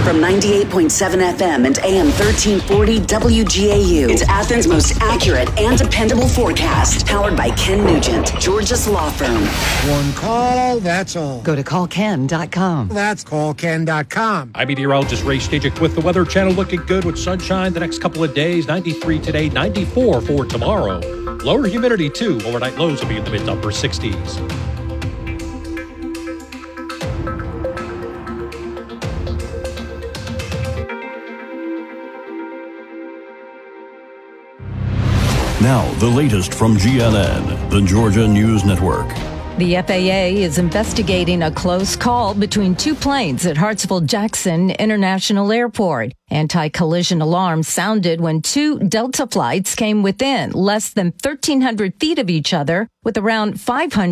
From 98.7 FM and AM 1340 WGAU. It's Athens' most accurate and dependable forecast. Powered by Ken Nugent, Georgia's law firm. One call, that's all. Go to callken.com. That's callken.com. I'm meteorologist Ray Stajic with the Weather Channel. Looking good with sunshine the next couple of days. 93 today, 94 for tomorrow. Lower humidity, too. Overnight lows will be in the mid-upper 60s. Now, the latest from GNN, the Georgia News Network. The FAA is investigating a close call between two planes at Hartsfield-Jackson International Airport. Anti-collision alarms sounded when two Delta flights came within less than 1,300 feet of each other, with around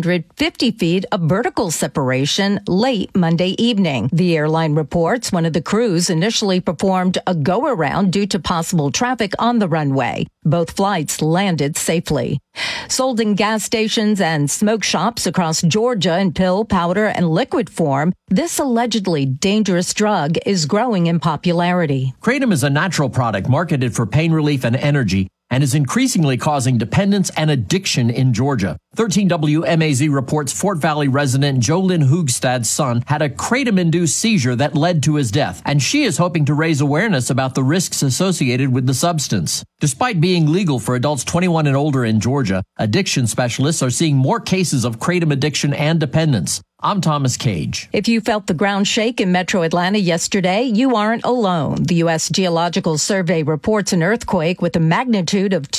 550 feet of vertical separation late Monday evening. The airline reports one of the crews initially performed a go-around due to possible traffic on the runway. Both flights landed safely. Sold in gas stations and smoke shops across Georgia in pill, powder, and liquid form, this allegedly dangerous drug is growing in popularity. Kratom is a natural product marketed for pain relief and energy and is increasingly causing dependence and addiction in Georgia. 13 WMAZ reports Fort Valley resident Jolyn Hoogstad's son had a kratom-induced seizure that led to his death, and she is hoping to raise awareness about the risks associated with the substance. Despite being legal for adults 21 and older in Georgia, addiction specialists are seeing more cases of kratom addiction and dependence. I'm Thomas Cage. If you felt the ground shake in metro Atlanta yesterday, you aren't alone. The U.S. Geological Survey reports an earthquake with a magnitude of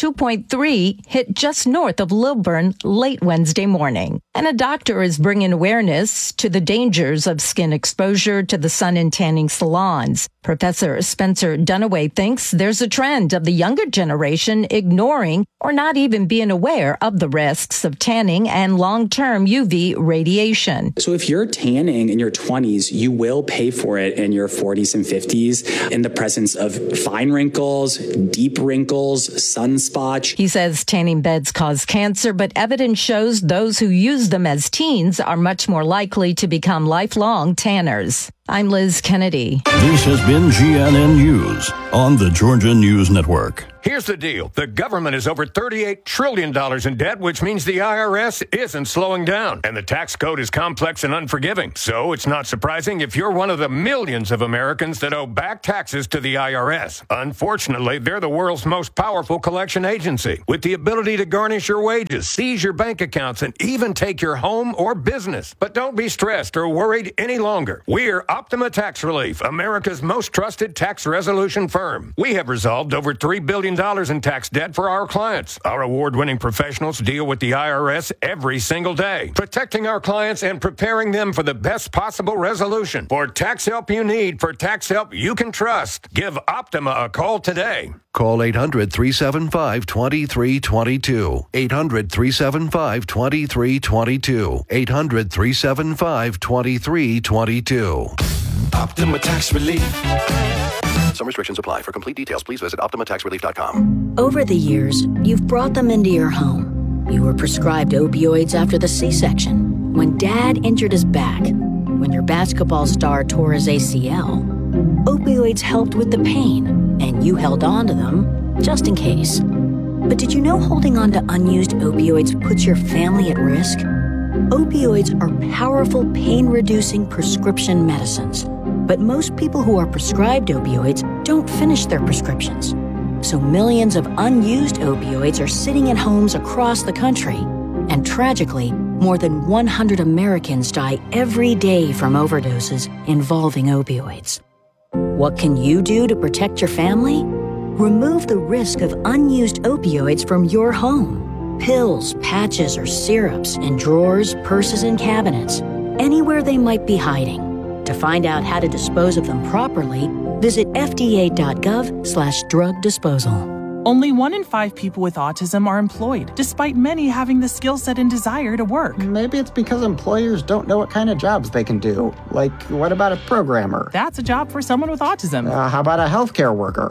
2.3 hit just north of Lilburn late Wednesday morning. And a doctor is bringing awareness to the dangers of skin exposure to the sun in tanning salons. Professor Spencer Dunaway thinks there's a trend of the younger generation ignoring or not even being aware of the risks of tanning and long-term UV radiation. So if you're tanning in your 20s, you will pay for it in your 40s and 50s in the presence of fine wrinkles, deep wrinkles, sunspots. He says tanning beds cause cancer, but evidence shows those who use them as teens are much more likely to become lifelong tanners. I'm Liz Kennedy. This has been GNN News on the Georgia News Network. Here's the deal. The government is over $38 trillion in debt, which means the IRS isn't slowing down. And the tax code is complex and unforgiving. So it's not surprising if you're one of the millions of Americans that owe back taxes to the IRS. Unfortunately, they're the world's most powerful collection agency, with the ability to garnish your wages, seize your bank accounts, and even take your home or business. But don't be stressed or worried any longer. We're Optima Tax Relief, America's most trusted tax resolution firm. We have resolved over $3 billion in tax debt for our clients. Our award-winning professionals deal with the IRS every single day, protecting our clients and preparing them for the best possible resolution. For tax help you need, for tax help you can trust, give Optima a call today. Call 800-375-2322. 800-375-2322. 800-375-2322. Optima Tax Relief. Some restrictions apply. For complete details, please visit OptimaTaxRelief.com. Over the years, you've brought them into your home. You were prescribed opioids after the C-section, when Dad injured his back, when your basketball star tore his ACL. Opioids helped with the pain, and you held on to them just in case. But did you know holding on to unused opioids puts your family at risk? Opioids are powerful pain-reducing prescription medicines. But most people who are prescribed opioids don't finish their prescriptions. So millions of unused opioids are sitting in homes across the country. And tragically, more than 100 Americans die every day from overdoses involving opioids. What can you do to protect your family? Remove the risk of unused opioids from your home. Pills, patches, or syrups in drawers, purses, and cabinets, anywhere they might be hiding. To find out how to dispose of them properly, visit fda.gov/drug disposal. Only 1 in 5 people with autism are employed, despite many having the skill set and desire to work. Maybe it's because employers don't know what kind of jobs they can do. Like, what about a programmer? That's a job for someone with autism. How about a healthcare worker? Yep,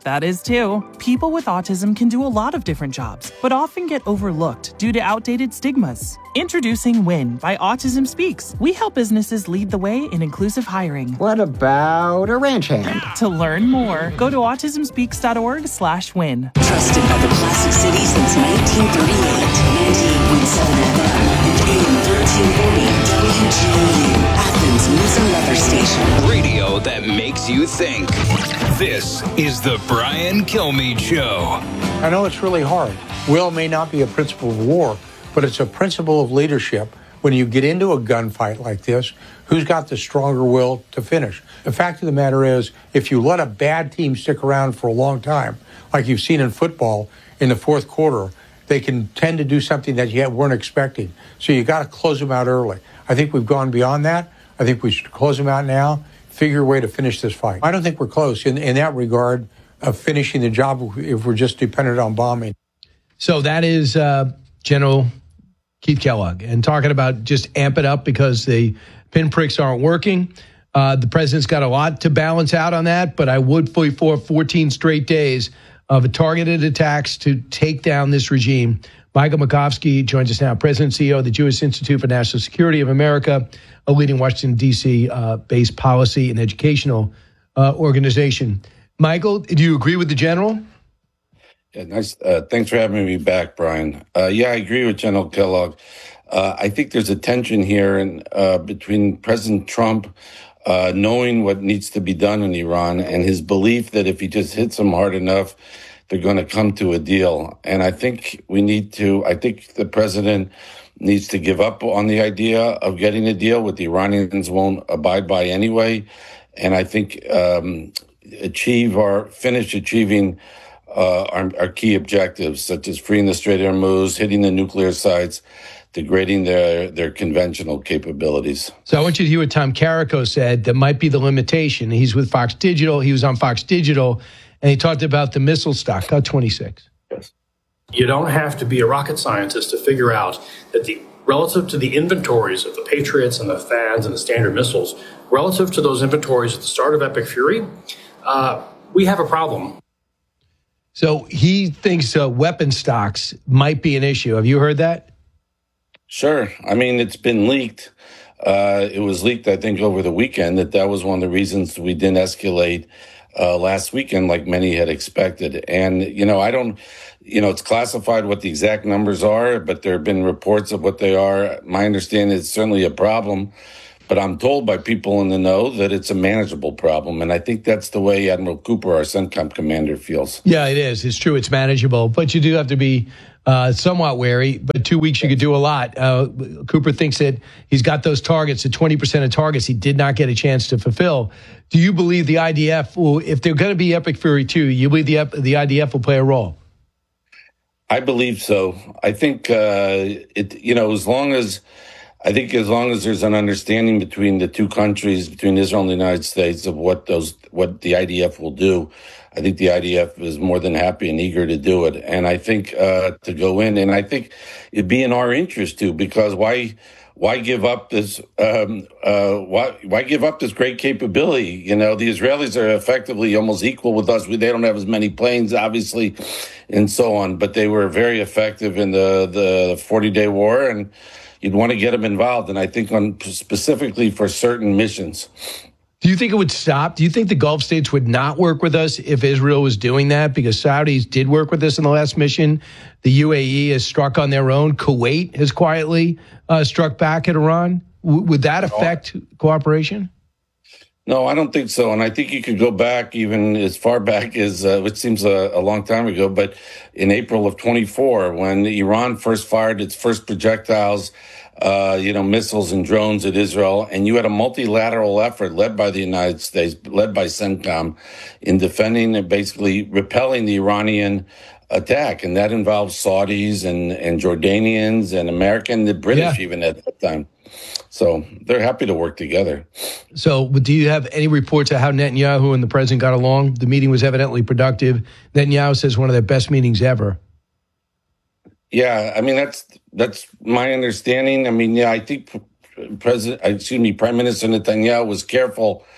That is too. People with autism can do a lot of different jobs, but often get overlooked due to outdated stigmas. Introducing WIN by Autism Speaks. We help businesses lead the way in inclusive hiring. What about a ranch hand? To learn more, go to autismspeaks.org/win. Trusted by the Classic City since 1938. 98.7 FM and AM 1340 WGAU. Athens News and Weather Station. Radio that makes you think. This is the Brian Kilmeade Show. I know it's really hard. Will may not be a principle of war, but it's a principle of leadership. When you get into a gunfight like this, who's got the stronger will to finish? The fact of the matter is, if you let a bad team stick around for a long time, like you've seen in football in the fourth quarter, they can tend to do something that you weren't expecting. So you got to close them out early. I think we've gone beyond that. I think we should close them out now, figure a way to finish this fight. I don't think we're close in that regard of finishing the job if we're just dependent on bombing. So that is General Keith Kellogg, and talking about just amp it up because the pinpricks aren't working. The president's got a lot to balance out on that, but I would put for 14 straight days of targeted attacks to take down this regime. Michael Makovsky joins us now, President and CEO of the Jewish Institute for National Security of America, a leading Washington, D.C. based policy and educational organization. Michael, do you agree with the general? Yeah, nice. Thanks for having me back, Brian. Yeah, I agree with General Kellogg. I think there's a tension here between President Trump knowing what needs to be done in Iran and his belief that if he just hits them hard enough, they're going to come to a deal. And I think the president needs to give up on the idea of getting a deal, what the Iranians won't abide by anyway. And I think finish achieving our key objectives, such as freeing the Strait of Hormuz, hitting the nuclear sites, degrading their conventional capabilities. So I want you to hear what Tom Carrico said that might be the limitation. He's with Fox Digital. He was on Fox Digital, and he talked about the missile stock. Cut 26. Yes. You don't have to be a rocket scientist to figure out that relative to the inventories of the Patriots and the THAADs and the Standard missiles, relative to those inventories at the start of Epic Fury, we have a problem. So he thinks weapon stocks might be an issue. Have you heard that? Sure. I mean, it's been leaked. It was leaked, I think, over the weekend that was one of the reasons we didn't escalate last weekend like many had expected. And, it's classified what the exact numbers are, but there have been reports of what they are. My understanding is certainly a problem, but I'm told by people in the know that it's a manageable problem. And I think that's the way Admiral Cooper, our CENTCOM commander, feels. Yeah, it is. It's true. It's manageable, but you do have to be somewhat wary. But 2 weeks, you could do a lot. Cooper thinks that he's got those targets, the 20% of targets he did not get a chance to fulfill. Do you believe the IDF will, if they're going to be Epic Fury 2, you believe the IDF will play a role? I believe so. I think, as long as there's an understanding between the two countries, between Israel and the United States, of what the IDF will do, I think the IDF is more than happy and eager to do it. And I think to go in, and I think it'd be in our interest too, because why give up this? Why give up this great capability? The Israelis are effectively almost equal with us. They don't have as many planes, obviously, and so on. But they were very effective in the 40-day war, and you'd want to get them involved. And I think specifically for certain missions. Do you think it would stop? Do you think the Gulf states would not work with us if Israel was doing that? Because Saudis did work with us in the last mission. The UAE has struck on their own. Kuwait has quietly struck back at Iran. Would that affect cooperation? No, I don't think so. And I think you could go back even as far back as, which seems a long time ago, but in April of 24, when Iran first fired its first projectiles, missiles and drones at Israel, and you had a multilateral effort led by the United States, led by CENTCOM, in defending and basically repelling the Iranian attack. And that involves Saudis and Jordanians and American, the British even at that time. So they're happy to work together. So do you have any reports of how Netanyahu and the president got along? The meeting was evidently productive. Netanyahu says one of their best meetings ever. Yeah, I mean, that's my understanding. I mean, I think Prime Minister Netanyahu was careful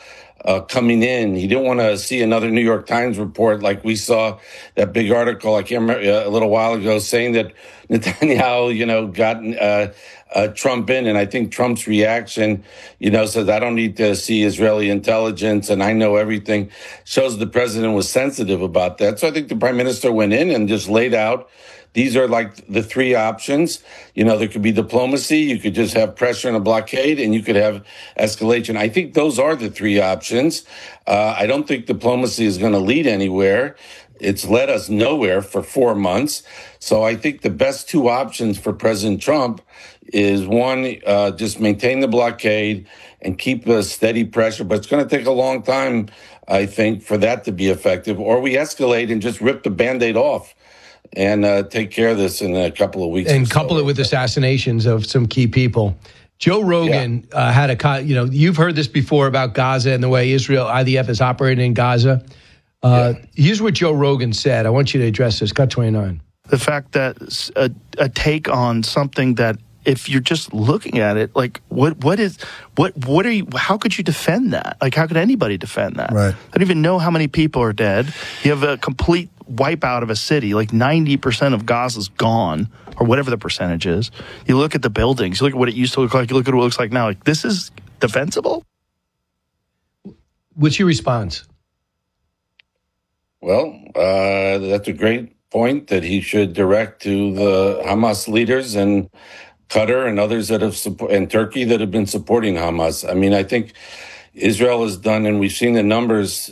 coming in. He didn't want to see another New York Times report like we saw that big article, I can't remember, a little while ago, saying that Netanyahu, got Trump in. And I think Trump's reaction, says, I don't need to see Israeli intelligence and I know everything, shows the president was sensitive about that. So I think the prime minister went in and just laid out, these are like the three options. There could be diplomacy. You could just have pressure and a blockade, and you could have escalation. I think those are the three options. I don't think diplomacy is going to lead anywhere. It's led us nowhere for 4 months. So I think the best two options for President Trump is one, just maintain the blockade and keep a steady pressure. But it's going to take a long time, I think, for that to be effective. Or we escalate and just rip the Band-Aid off and take care of this in a couple of weeks. And couple it with assassinations of some key people. Joe Rogan had you've heard this before about Gaza and the way IDF is operating in Gaza. Here's what Joe Rogan said. I want you to address this. Cut 29. The fact that a take on something that, if you're just looking at it, like what are you? How could you defend that? Like, how could anybody defend that? Right. I don't even know how many people are dead. You have a complete wipeout of a city. Like 90% of Gaza's gone, or whatever the percentage is. You look at the buildings. You look at what it used to look like. You look at what it looks like now. Like, this is defensible. What's your response? Well, that's a great point that he should direct to the Hamas leaders and Qatar and others that have and Turkey that have been supporting Hamas. I mean, I think Israel has done, and we've seen the numbers,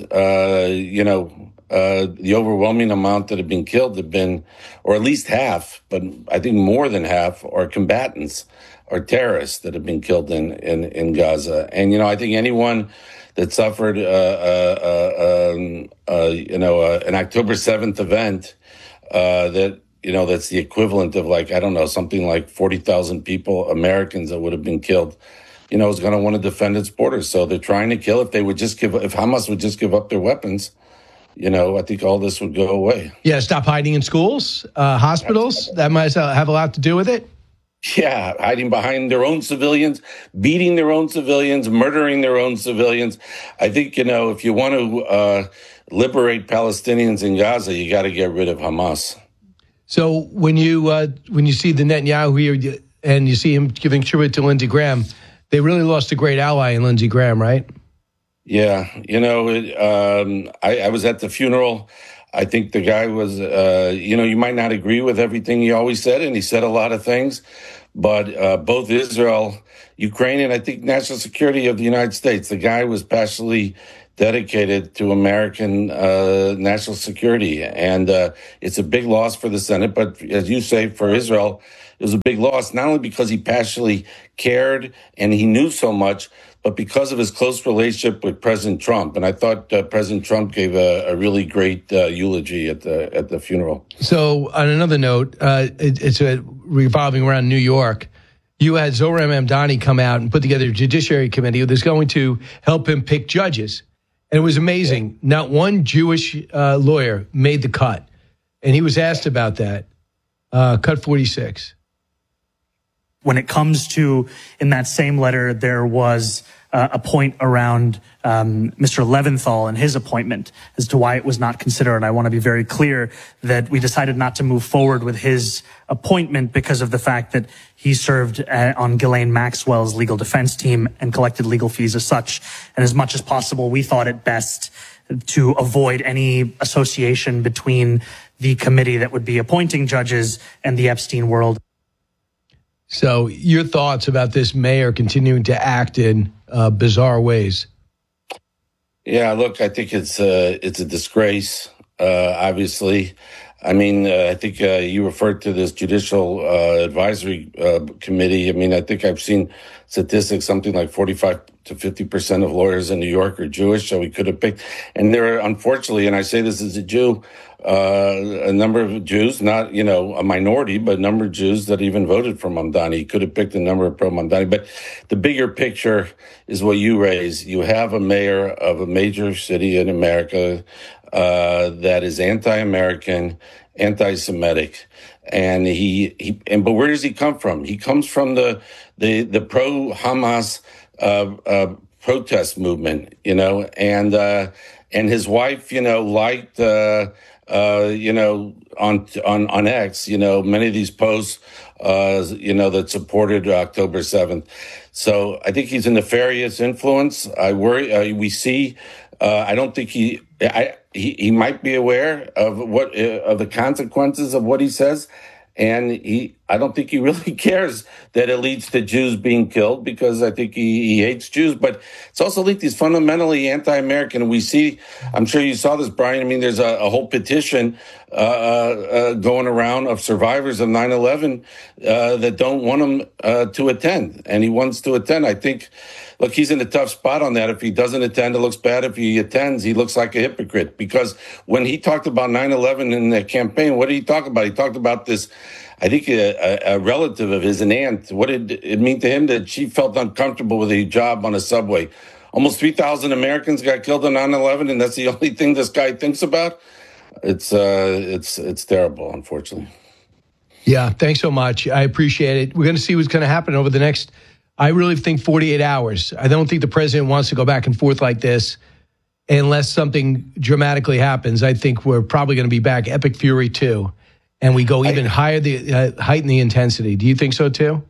the overwhelming amount that have been killed have been, or at least half, but I think more than half are combatants or terrorists that have been killed in Gaza. And, I think anyone that suffered, an October 7th event, that's the equivalent of something like 40,000 people, Americans that would have been killed, is going to want to defend its borders. So they're trying to kill. If Hamas would just give up their weapons, I think all this would go away. Yeah, stop hiding in schools, hospitals. That might have a lot to do with it. Yeah, hiding behind their own civilians, beating their own civilians, murdering their own civilians. I think, if you want to liberate Palestinians in Gaza, you got to get rid of Hamas. So when you see the Netanyahu here and you see him giving tribute to Lindsey Graham, they really lost a great ally in Lindsey Graham, right? Yeah, I was at the funeral. I think the guy was, you might not agree with everything he always said, and he said a lot of things, but both Israel, Ukraine, and I think national security of the United States, the guy was passionately dedicated to American national security. And it's a big loss for the Senate, but as you say, for Israel, it was a big loss, not only because he passionately cared and he knew so much, but because of his close relationship with President Trump. And I thought President Trump gave a really great eulogy at the funeral. So on another note, it's revolving around New York. You had Zohran Mamdani come out and put together a judiciary committee that's going to help him pick judges. And it was amazing. Not one Jewish lawyer made the cut. And he was asked about that. Cut 46. When it comes to, in that same letter, there was a point around Mr. Leventhal and his appointment as to why it was not considered. I want to be very clear that we decided not to move forward with his appointment because of the fact that he served on Ghislaine Maxwell's legal defense team and collected legal fees as such. And as much as possible, we thought it best to avoid any association between the committee that would be appointing judges and the Epstein world. So your thoughts about this mayor continuing to act in bizarre ways? Yeah, look, I think it's a disgrace, obviously. I mean, I think you referred to this judicial advisory committee. I mean, I think I've seen statistics, something like 45 to 50% of lawyers in New York are Jewish, so we could have picked. And there are, unfortunately, and I say this as a Jew, a number of Jews, not, a minority, but a number of Jews that even voted for Mamdani. He could have picked a number of pro-Mamdani. But the bigger picture is what you raise. You have a mayor of a major city in America that is anti-American, anti-Semitic. And but where does he come from? He comes from the pro-Hamas protest movement, and his wife, liked, on X, many of these posts, that supported October 7th. So I think he's a nefarious influence. I worry, we see, I don't think he might be aware of of the consequences of what he says. And I don't think he really cares that it leads to Jews being killed, because I think he hates Jews. But it's also linked, he's fundamentally anti-American. And we see, I'm sure you saw this, Brian. I mean, there's a whole petition going around of survivors of 9/11 that don't want him to attend. And he wants to attend. I think, look, he's in a tough spot on that. If he doesn't attend, it looks bad. If he attends, he looks like a hypocrite. Because when he talked about 9/11 in the campaign, what did he talk about? He talked about this, I think a relative of his, an aunt. What did it mean to him that she felt uncomfortable with a hijab on a subway? Almost 3,000 Americans got killed on 9/11, and that's the only thing this guy thinks about? It's terrible, unfortunately. Yeah, thanks so much. I appreciate it. We're going to see what's going to happen over the next, I really think, 48 hours. I don't think the president wants to go back and forth like this unless something dramatically happens. I think we're probably going to be back Epic Fury 2, and we go even higher, heighten the intensity. Do you think so too?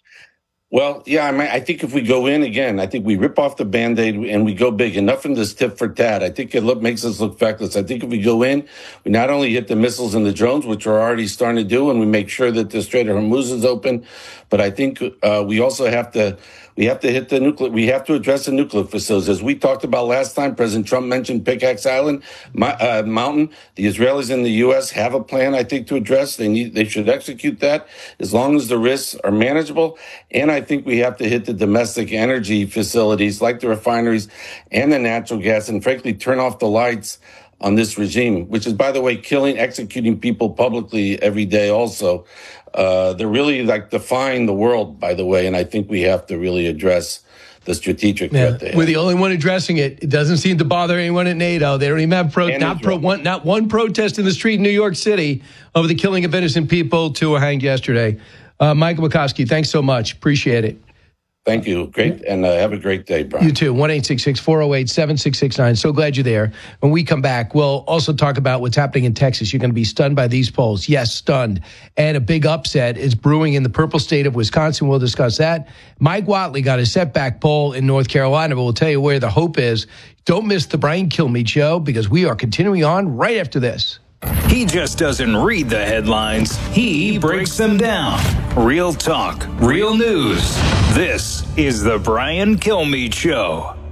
Well, yeah, I think if we go in again, I think we rip off the Band-Aid and we go big. Enough in this tit for tat. I think it makes us look feckless. I think if we go in, we not only hit the missiles and the drones, which we're already starting to do, and we make sure that the Strait of Hormuz is open, but I think we also have to hit the nuclear. We have to address the nuclear facilities. As we talked about last time, President Trump mentioned Pickaxe Island Mountain. The Israelis in the U.S. have a plan, I think, to address. They should execute that as long as the risks are manageable. And I think we have to hit the domestic energy facilities like the refineries and the natural gas, and frankly, turn off the lights on this regime, which is, by the way, executing people publicly every day also. They're really defying the world, by the way, and I think we have to really address the strategic threat they have. We're the only one addressing it. It doesn't seem to bother anyone at NATO. They don't even have not one protest in the street in New York City over the killing of innocent people. 2 were hanged yesterday. Michael McCoskey, thanks so much. Appreciate it. Thank you. Great. And have a great day, Brian. You too. 1-866-408-7669. So glad you're there. When we come back, we'll also talk about what's happening in Texas. You're going to be stunned by these polls. Yes, stunned. And a big upset is brewing in the purple state of Wisconsin. We'll discuss that. Mike Whatley got a setback poll in North Carolina, but we'll tell you where the hope is. Don't miss the Brian Kilmeade Show, because we are continuing on right after this. He just doesn't read the headlines. He breaks them down. Real talk, real news. This is the Brian Kilmeade Show.